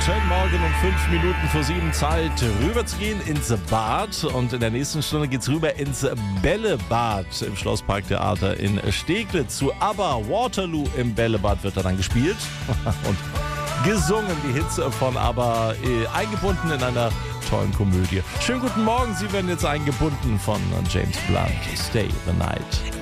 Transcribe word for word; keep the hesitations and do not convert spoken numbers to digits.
schönen Morgen um fünf Minuten vor sieben Zeit rüberzugehen ins Bad. Und in der nächsten Stunde geht's rüber ins Bällebad im Schlossparktheater in Steglitz zu ABBA. Waterloo im Bällebad wird da dann gespielt und gesungen, die Hits von ABBA, eingebunden in einer tollen Komödie. Schönen guten Morgen, Sie werden jetzt eingebunden von James Blunt. Stay the Night.